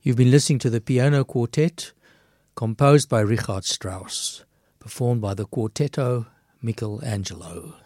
You've been listening to the Piano Quartet, composed by Richard Strauss, performed by the Quartetto Michelangelo.